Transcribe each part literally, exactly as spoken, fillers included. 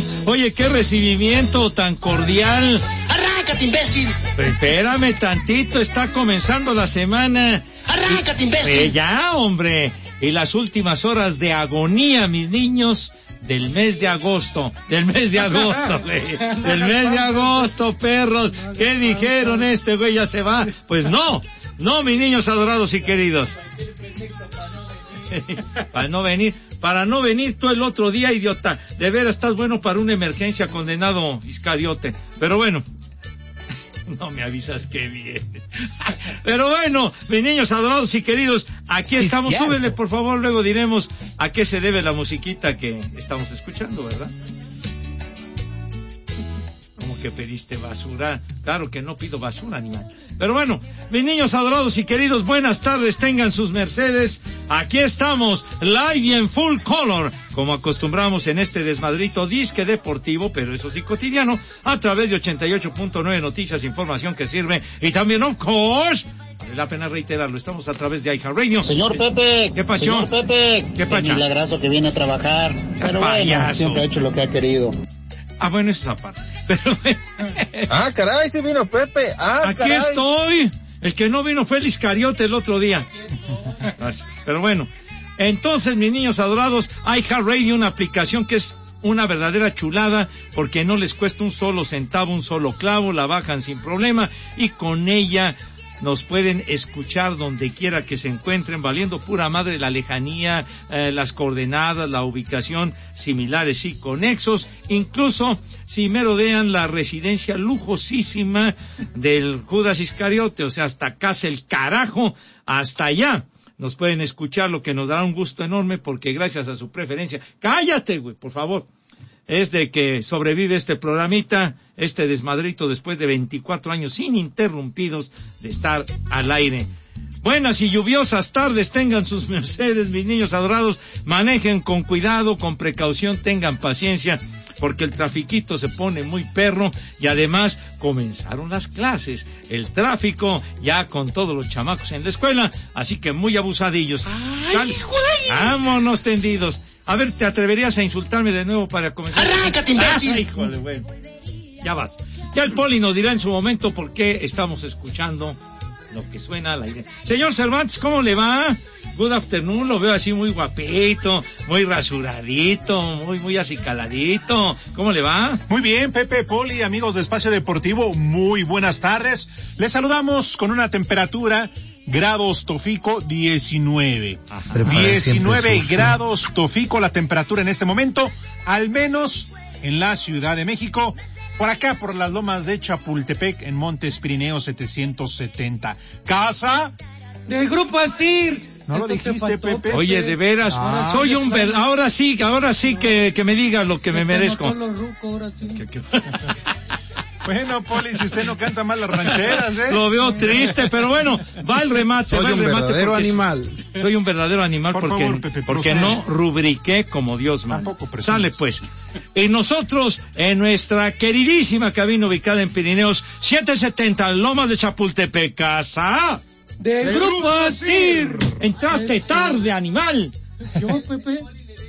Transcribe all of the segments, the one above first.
Oye, qué recibimiento tan cordial. ¡Arráncate, imbécil! Espérame tantito, está comenzando la semana. ¡Arráncate, imbécil! Eh, ya, hombre. Y las últimas horas de agonía, mis niños, del mes de agosto. Del mes de agosto, güey. Del mes de agosto, perros. ¿Qué dijeron? Este güey ya se va. Pues no. No, mis niños adorados y queridos. Para no venir, para no venir tú el otro día, idiota. De veras estás bueno para una emergencia, condenado Iscariote. Pero bueno, no me avisas que viene. Pero bueno, mis niños adorados y queridos, aquí sí, estamos. Cierto. Súbele, por favor, luego diremos a qué se debe la musiquita que estamos escuchando, ¿verdad? ¿Cómo que pediste basura? Claro que no pido basura, animal. Pero bueno, mis niños adorados y queridos, buenas tardes, tengan sus mercedes. Aquí estamos, live y en full color, como acostumbramos en este desmadrito disque deportivo, pero eso sí cotidiano, a través de ochenta y ocho punto nueve Noticias, información que sirve, y también, of course, vale la pena reiterarlo, estamos a través de iHeartRadio. Señor Pepe, ¿qué pasó? Señor Pepe, ¿qué pasó? Qué milagroso que viene a trabajar, pero bueno, siempre ha hecho lo que ha querido. Ah, bueno, esa parte. Pero, ah, caray, sí vino Pepe. Ah, aquí caray. estoy. El que no vino fue el Iscariote el otro día. Pero bueno, entonces, mis niños adorados, iHeartRadio, una aplicación que es una verdadera chulada, porque no les cuesta un solo centavo, un solo clavo, la bajan sin problema, y con ella nos pueden escuchar donde quiera que se encuentren, valiendo pura madre la lejanía, eh, las coordenadas, la ubicación, similares y conexos, incluso si merodean la residencia lujosísima del Judas Iscariote, o sea, hasta casa el carajo, hasta allá. Nos pueden escuchar, lo que nos dará un gusto enorme, porque gracias a su preferencia, cállate, güey, por favor, es de que sobrevive este programita, este desmadrito, después de veinticuatro años ininterrumpidos de estar al aire. Buenas y lluviosas tardes tengan sus mercedes, mis niños adorados. Manejen con cuidado, con precaución, tengan paciencia, porque el trafiquito se pone muy perro, y además comenzaron las clases, el tráfico ya con todos los chamacos en la escuela, así que muy abusadillos. ¡Ay, güey! Vámonos tendidos. A ver, ¿te atreverías a insultarme de nuevo para comenzar? ¡Arráncate, imbécil! Ah, híjole, güey. Ya vas. Ya el Poli nos dirá en su momento por qué estamos escuchando lo que suena al aire. Señor Cervantes, ¿cómo le va? Good afternoon, lo veo así muy guapito, muy rasuradito, muy, muy acicaladito. ¿Cómo le va? Muy bien, Pepe, Poli, amigos de Espacio Deportivo, muy buenas tardes. Les saludamos con una temperatura, grados Tofico, diecinueve. Ajá. diecinueve grados Tofico, la temperatura en este momento, al menos en la Ciudad de México. Por acá, por las lomas de Chapultepec, en Montes Pirineos setecientos setenta. Casa del Grupo Asir. No lo dijiste, Pepe. Oye, de veras, ah, soy un ver... ahora sí, ahora sí que, que me digas lo que me merezco. Ahora sí. ¿Qué, qué... Bueno, Poli, si usted no canta mal las rancheras, ¿eh? Lo veo triste, pero bueno, va el remate, soy va el un remate. verdadero animal. Soy un verdadero animal Por porque, favor, Pepe, porque no rubriqué como Dios manda. Sale pues. Y nosotros, en nuestra queridísima cabina ubicada en Pirineos setecientos setenta, Lomas de Chapultepec, casa del de Grupo Asir. Entraste Ese. tarde, animal. Yo, Pepe.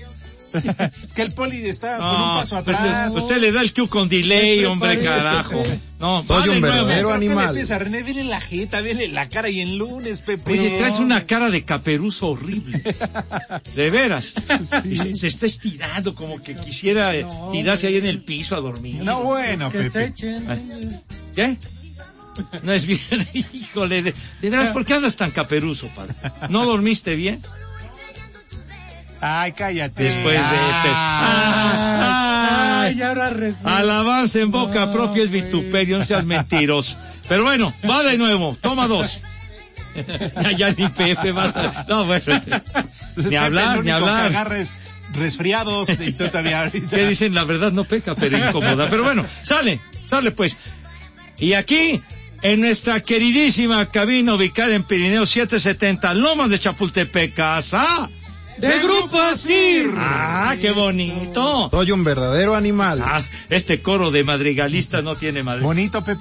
Es que el Poli está no, con un paso atrás. Pues, usted le da el cue con delay, hombre, parece, carajo. Pepe. No, soy un verdadero nuevo. animal. ¿Qué le René, viene la jeta, viene la cara y en lunes, Pepe. Oye, traes una cara de caperuzo horrible. De veras. Sí. Se, se está estirando como que quisiera no, tirarse ahí en el piso a dormir. No, bueno, que Pepe. Se echen. ¿Qué? No es bien, híjole, de, de veras, ¿por qué andas tan caperuzo, padre? ¿No dormiste bien? Ay, cállate. Después de este. Ay, ay, ahora resulta. Alabanza en boca no, propia es vituperio, no seas mentiroso. Pero bueno, va de nuevo, toma dos. ya, ya ni Pepe vas a... No, bueno. Ni hablar, ni hablar. Que agarres resfriados y tú todavía ahorita. Que dicen, la verdad no peca, pero incomoda. Pero bueno, sale, sale pues. Y aquí, en nuestra queridísima cabina ubicada en Pirineos setecientos setenta, Lomas de Chapultepec, casa del Grupo Asir. Ah, qué bonito. Soy un verdadero animal. Ah, este coro de madrigalistas no tiene madre. ¿Bonito, Pepe?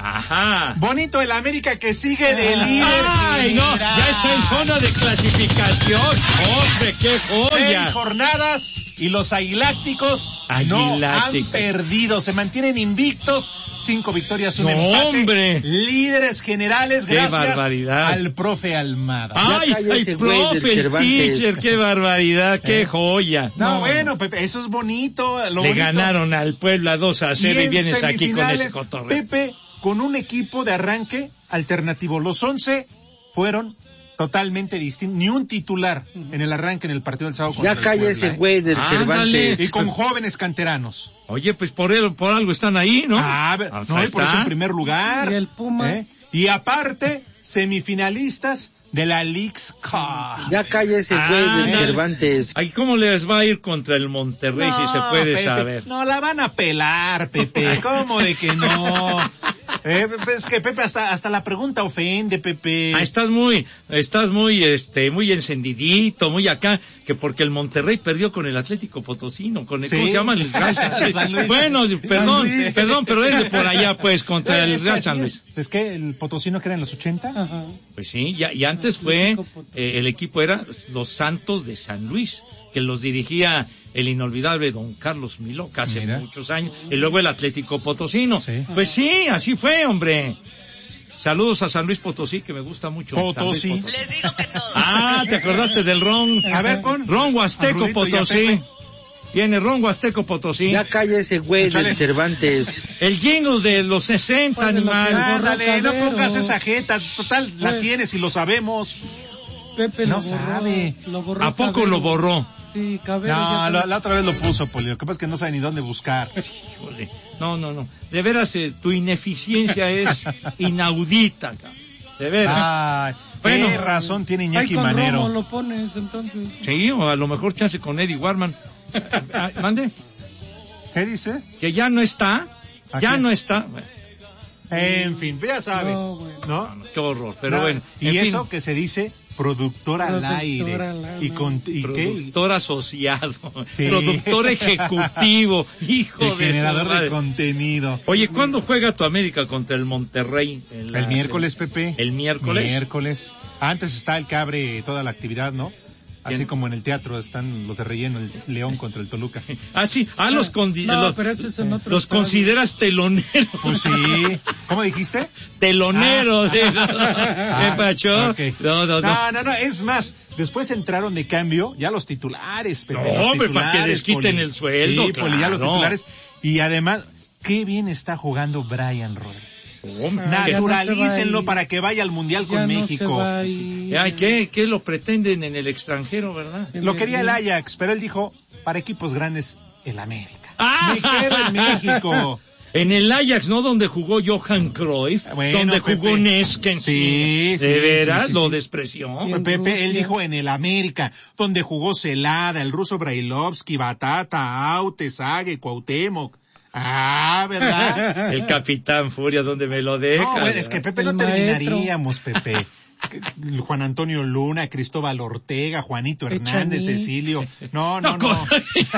Ajá. Bonito el América que sigue de líder. Ay, no, ya está en zona de clasificación. Hombre, qué joya. Seis jornadas y los aguilácticos no han perdido. Se mantienen invictos. Cinco victorias, un no, empate. Hombre. Líderes generales qué gracias barbaridad. al profe Almada. Ay, ay, profe, el teacher, qué barbaridad, qué joya. No, no, bueno, Pepe, eso es bonito. Lo Le bonito. ganaron al Puebla dos a cero y, y vienes aquí con ese cotorreo. Pepe, con un equipo de arranque alternativo. Los once fueron totalmente distintos. Ni un titular en el arranque en el partido del sábado. Ya calle ese güey del Cervantes. Y con jóvenes canteranos. Oye, pues por él, por algo están ahí, ¿no? Ah, no, y por eso en primer lugar. Y el Puma. ¿Eh? Y aparte, semifinalistas de la Leagues Cup. Ya calle ese güey ah, del no. Cervantes. Ay, ¿cómo les va a ir contra el Monterrey no, si se puede Pepe, saber? No, la van a pelar, Pepe. ¿Cómo de que no? Eh, es que Pepe hasta hasta la pregunta ofende, Pepe. Ah, estás muy, estás muy, este, muy encendidito, muy acá, que porque el Monterrey perdió con el Atlético Potosino, con el, ¿sí? ¿Cómo se llama? El Real San Luis. Bueno, perdón, Luis. perdón, pero es de por allá, pues, contra el Real San Luis. Es que el Potosino que era en los ochenta. Ajá. Pues sí, ya, y antes fue, eh, el equipo era los Santos de San Luis, que los dirigía el inolvidable don Carlos Miloca hace Mira. muchos años, y luego el Atlético Potosino. Sí. Pues sí, así fue, hombre. Saludos a San Luis Potosí, que me gusta mucho. Potosí. Potosí. Les digo que todos. Ah, ¿te acordaste del ron? A ver, pon. Ron Huasteco Potosí. Viene Ron Huasteco Potosí. Ya calle ese güey del Cervantes. El jingle de los sesenta, animal. Ándale, no pongas esa jeta. Total, la pues, tienes y lo sabemos. Pepe no lo borró, sabe. Lo borró ¿A poco Cabero. lo borró? Sí, Cabero. No, la, la otra vez lo puso, Poli. Lo que pasa es que no sabe ni dónde buscar. Híjole. No, no, no. De veras, eh, tu ineficiencia es inaudita. De veras. Ay, bueno, ¿qué razón tiene Iñaki con Manero? Romo lo pones, entonces. Sí, o a lo mejor chance con Eddie Warman. ¿Mande? ¿Qué dice? Que ya no está. Ya qué? no está. Bueno. En fin, ya sabes. No, bueno. ¿No? Qué horror, pero no, bueno. Y eso fin. Que se dice productor al aire. Al aire. Y, con, y productor ¿qué? asociado. Sí. Productor ejecutivo. Hijo el de generador de contenido. Oye, ¿cuándo juega tu América contra el Monterrey? La, el miércoles, Pepe. El miércoles. Miércoles. Antes está el que abre toda la actividad, ¿no? Así como en el teatro están los de relleno, el León contra el Toluca. Ah, sí, ah, los, condi- no, los, pero esos son otros los consideras teloneros. Pues sí. ¿Cómo dijiste? Telonero. Ah. De, ¿Qué pacho? Okay. No, no, no, no, no, no, es más, después entraron de cambio ya los titulares. Pepe, no, los hombre, titulares, para que les quiten Poli. el sueldo. Sí, claro. Poli, ya los titulares. Y además, qué bien está jugando Brian Rodríguez. Oh, naturalícenlo no para que vaya al Mundial ya con no México. Ay, ¿qué, ¿qué lo pretenden en el extranjero, verdad? Lo quería el Ajax, pero él dijo, para equipos grandes, el América. ¡Ah! Me quedo en México. En el Ajax, ¿no? Donde jugó Johan Cruyff, bueno, donde jugó Pepe. Nesken. Sí, sí, de veras, sí, sí, lo sí. despreció. Pepe, él dijo en el América, donde jugó Celada, el ruso Brailovsky, Batata, Aute, Sague, Cuauhtémoc. Ah, ¿verdad? El Capitán Furia, donde me lo deja. No, bueno, es que Pepe el no maestro. terminaríamos, Pepe. Juan Antonio Luna, Cristóbal Ortega, Juanito Hernández, Echaniz. Cecilio. No, no, no. No,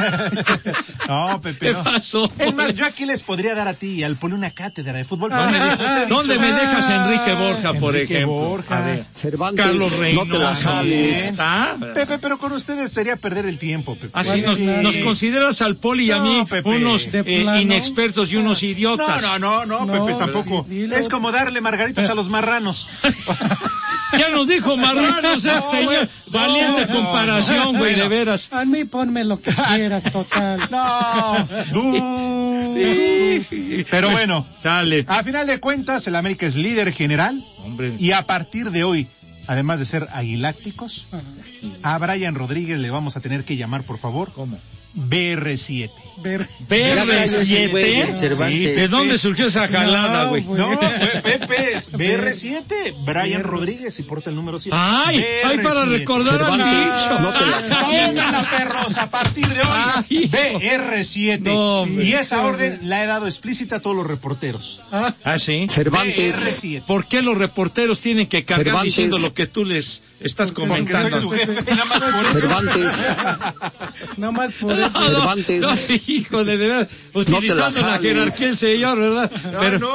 no Pepe, ¿Qué no. pasó? Es más, yo aquí les podría dar a ti y al Poli una cátedra de fútbol. ¿Dónde, Ah, ¿dónde me dejas a Enrique Borja, por Enrique ejemplo? Borja. A ver. Cervantes, Carlos Reynoso. no te la jales. ¿Está? Pepe, pero con ustedes sería perder el tiempo, Pepe. Así nos, Sí. nos consideras al Poli y a No, mí Pepe. unos ¿De eh, plano? inexpertos y unos No, idiotas. no, no, no, No, Pepe, tampoco. dilo. Es como darle margaritas a los marranos. Ya nos dijo marranos, ese señor. Valiente no, comparación, no. güey, Bueno. de veras. A mí ponme lo que quieras, total. No, du. Pero bueno, Sale. a final de cuentas, el América es líder general. Hombre. Y a partir de hoy, además de ser aguilácticos, a Brian Rodríguez le vamos a tener que llamar, por favor, ¿Cómo? B R siete. Ver. B R siete. Cervantes. ¿De dónde surgió esa jalada, No, güey? güey. No, Pepe, es B R siete, Brian Rodríguez y porta el número siete. Ay, ay, para recordar al Cervantes, bicho. no te la Tómala, perros, a partir de hoy, Ay, B R siete. No, hombre. Y esa orden la he dado explícita a todos los reporteros. Ah, Ah, sí. B R Cervantes. siete. ¿Por qué los reporteros tienen que cargar Cervantes. diciendo lo que tú les estás Porque soy comentando? su jefe, nada más por eso. Cervantes. nada más por eso. No, no, Cervantes. no, hijo de verdad, No te la utilizando la jales. jerarquía el señor, ¿verdad? No, Pero, no.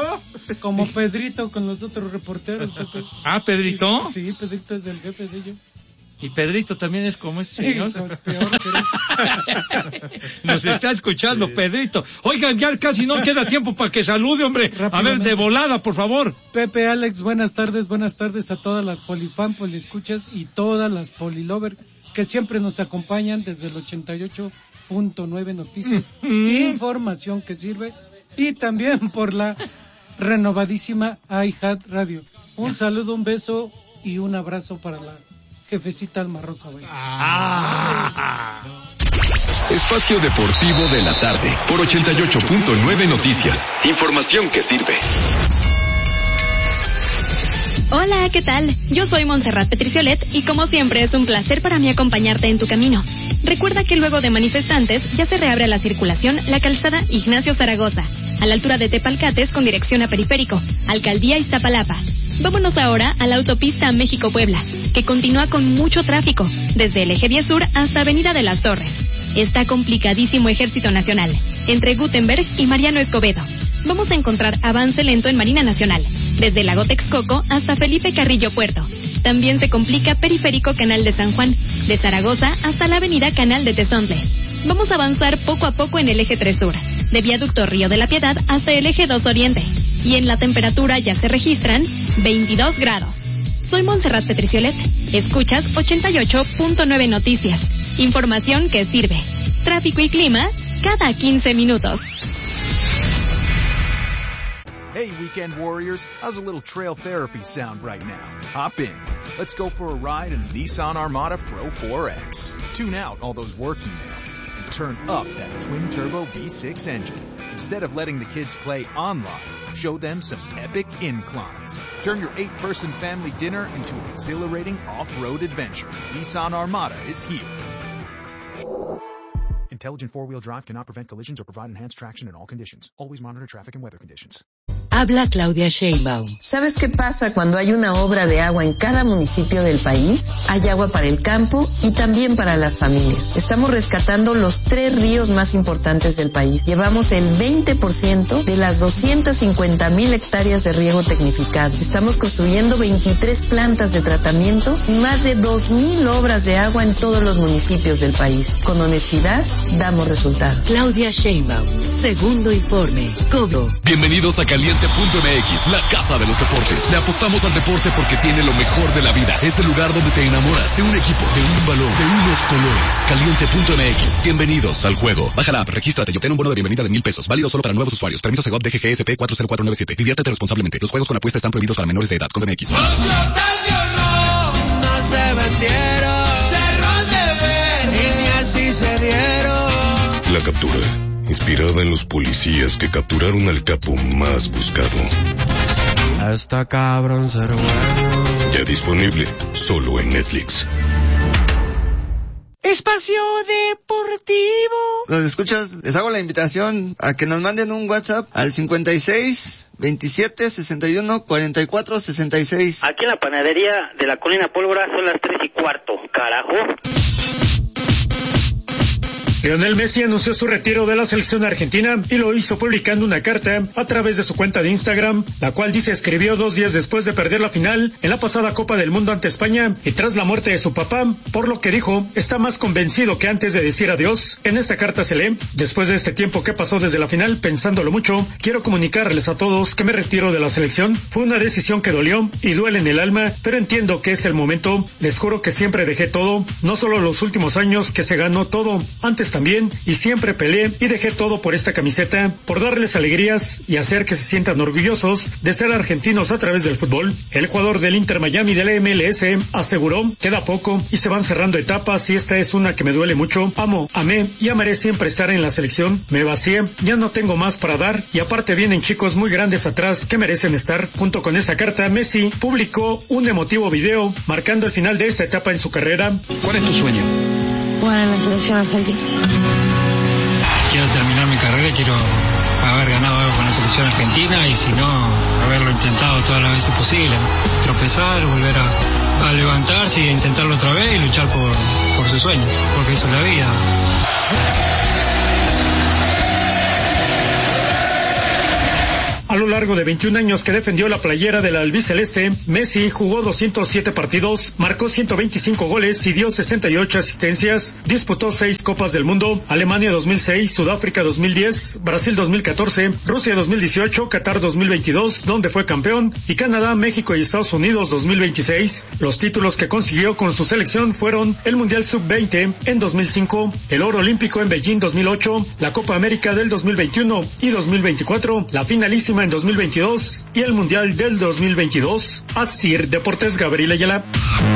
Como Pedrito con los otros reporteros. Pepe. Ah, ¿Pedrito? Sí, Pedrito es el jefe de ellos. Y Pedrito también es como ese señor. Sí, peor, pero... Nos está escuchando, sí. Pedrito. Oigan, ya casi no queda tiempo para que salude, hombre. A ver, de volada, por favor. Pepe, Alex, buenas tardes, buenas tardes a todas las polifan, poliescuchas y todas las polilover que siempre nos acompañan desde el ochenta y ocho punto nueve Noticias. Mm-hmm. Información que sirve. Y también por la renovadísima iHeart Radio. Un saludo, un beso y un abrazo para la jefecita Alma Rosa. Ah. Espacio Deportivo de la Tarde por ochenta y ocho punto nueve Noticias. Información que sirve. Hola, ¿qué tal? Yo soy Montserrat Petriciolet y como siempre es un placer para mí acompañarte en tu camino. Recuerda que luego de manifestantes ya se reabre la circulación la calzada Ignacio Zaragoza, a la altura de Tepalcates con dirección a Periférico, Alcaldía Iztapalapa. Vámonos ahora a la autopista México-Puebla, que continúa con mucho tráfico, desde el eje diez sur hasta Avenida de las Torres. Está complicadísimo Ejército Nacional, entre Gutenberg y Mariano Escobedo. Vamos a encontrar avance lento en Marina Nacional, desde Lago Texcoco hasta Felipe Carrillo Puerto. También se complica Periférico Canal de San Juan, de Zaragoza hasta la Avenida Canal de Tezontle. Vamos a avanzar poco a poco en el eje tres sur, de Viaducto Río de la Piedad hasta el eje dos oriente. Y en la temperatura ya se registran veintidós grados. Soy Montserrat Petriciolet. Escuchas ochenta y ocho punto nueve Noticias. Información que sirve. Tráfico y clima cada quince minutos. Hey, Weekend Warriors, how's a little trail therapy sound right now? Hop in. Let's go for a ride in the Nissan Armada Pro four X. Tune out all those work emails and turn up that twin-turbo V six engine. Instead of letting the kids play online, show them some epic inclines. Turn your eight-person family dinner into an exhilarating off-road adventure. Nissan Armada is here. Intelligent four-wheel drive cannot prevent collisions or provide enhanced traction in all conditions. Always monitor traffic and weather conditions. Habla Claudia Sheinbaum. ¿Sabes qué pasa cuando hay una obra de agua en cada municipio del país? Hay agua para el campo y también para las familias. Estamos rescatando los tres ríos más importantes del país. Llevamos el veinte por ciento de las doscientas cincuenta mil hectáreas de riego tecnificado. Estamos construyendo veintitrés plantas de tratamiento y más de dos mil obras de agua en todos los municipios del país. Con honestidad, damos resultados. Claudia Sheinbaum, segundo informe, cobro. Bienvenidos a Caliente punto M X, la casa de los deportes. Le apostamos al deporte porque tiene lo mejor de la vida. Es el lugar donde te enamoras de un equipo, de un balón, de unos colores. Caliente punto M X, bienvenidos al juego. Baja la app, regístrate y obtén un bono de bienvenida de mil pesos. Válido solo para nuevos usuarios. Permiso Segov D G G S P cuatro cero cuatro nueve siete. Diviértete responsablemente. Los juegos con apuesta están prohibidos para menores de edad. Con M X. No se metieron, cerrón de ver, y así se dieron. La captura, inspirada en los policías que capturaron al capo más buscado. Está cabrón ser bueno. Ya disponible, solo en Netflix. Espacio Deportivo. Los escuchas, les hago la invitación a que nos manden un WhatsApp al cincuenta y seis, veintisiete, sesenta y uno, cuarenta y cuatro, sesenta y seis. Aquí en la panadería de la Colina Pólvora son las tres y cuarto, carajo. Lionel Messi anunció su retiro de la selección argentina y lo hizo publicando una carta a través de su cuenta de Instagram, la cual dice escribió dos días después de perder la final en la pasada Copa del Mundo ante España y tras la muerte de su papá, por lo que dijo, está más convencido que antes de decir adiós. En esta carta se lee, después de este tiempo que pasó desde la final, pensándolo mucho, quiero comunicarles a todos que me retiro de la selección. Fue una decisión que dolió y duele en el alma, pero entiendo que es el momento. Les juro que siempre dejé todo, no solo los últimos años que se ganó todo, antes también, y siempre peleé y dejé todo por esta camiseta, por darles alegrías y hacer que se sientan orgullosos de ser argentinos a través del fútbol. El jugador del Inter Miami de la M L S aseguró, queda poco y se van cerrando etapas y esta es una que me duele mucho. Amo, amé y amaré siempre estar en la selección. Me vacié, ya no tengo más para dar y aparte vienen chicos muy grandes atrás que merecen estar. Junto con esta carta, Messi publicó un emotivo video marcando el final de esta etapa en su carrera. ¿Cuál es tu sueño? Jugar en la selección argentina. Quiero terminar mi carrera, quiero haber ganado algo con la selección argentina y si no, haberlo intentado todas las veces posible. Tropezar, volver a, a levantarse y intentarlo otra vez y luchar por, por sus sueños, porque eso es la vida. A lo lo largo de veintiún años que defendió la playera del albiceleste, Messi jugó doscientos siete partidos, marcó ciento veinticinco goles y dio sesenta y ocho asistencias, disputó seis Copas del Mundo, Alemania dos mil seis, Sudáfrica dos mil diez, Brasil dos mil catorce, Rusia dos mil dieciocho, Qatar dos mil veintidós, donde fue campeón, y Canadá, México y Estados Unidos dos mil veintiséis. Los títulos que consiguió con su selección fueron el Mundial sub veinte en dos mil cinco, el oro olímpico en Beijing dos mil ocho, la Copa América del dos mil veintiuno y dos mil veinticuatro, la finalísima en dos mil veintidós y el Mundial del dos mil veintidós. Así, Deportes, Gabriel Ayala.